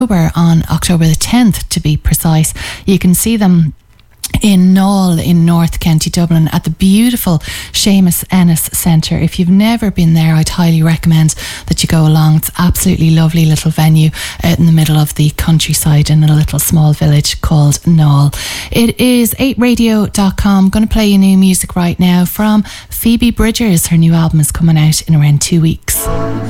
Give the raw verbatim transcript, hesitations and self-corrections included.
on October the tenth to be precise. You can see them in Knoll in North County Dublin at the beautiful Seamus Ennis Centre. If you've never been there, I'd highly recommend that you go along. It's absolutely lovely little venue out in the middle of the countryside in a little small village called Knoll. It is eight radio dot com. I'm going to play you new music right now from Phoebe Bridgers. Her new album is coming out in around two weeks.